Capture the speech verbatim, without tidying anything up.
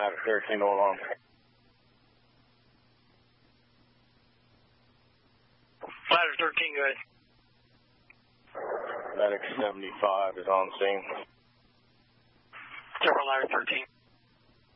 ladder thirteen, no alarm. Ladder thirteen, go ahead. Medic seventy-five is on scene. Several ladder thirteen.